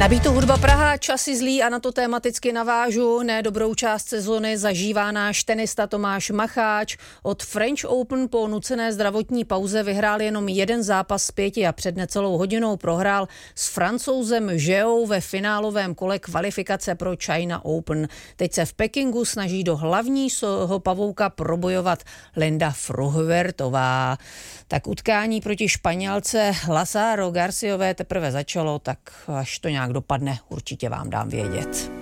Nabídku Hudba Praha, časy zlý a na to tematicky navážu. Dobrou část sezony zažívá náš tenista Tomáš Macháč. Od French Open po nucené zdravotní pauze vyhrál jenom jeden zápas z 5 a před necelou hodinou prohrál s Francouzem Žeou ve finálovém kole kvalifikace pro China Open. Teď se v Pekingu snaží do hlavního pavouka probojovat Linda Fruhvirtová. Tak utkání proti Španělce Lazaro Garciové teprve začalo, tak až to nějak dopadne, určitě vám dám vědět.